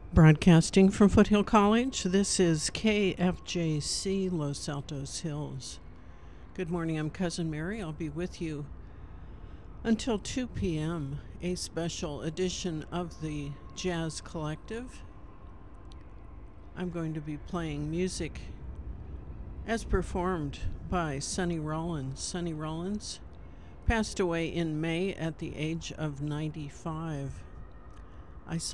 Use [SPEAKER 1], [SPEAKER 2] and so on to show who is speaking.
[SPEAKER 1] Broadcasting from Foothill College, this is KFJC Los Altos Hills. Good morning, I'm Cousin Mary. I'll be with you until 2 p.m., a special edition of the Jazz Collective. I'm going to be playing music as performed by Sonny Rollins. Sonny Rollins passed away in May at the age of 95. I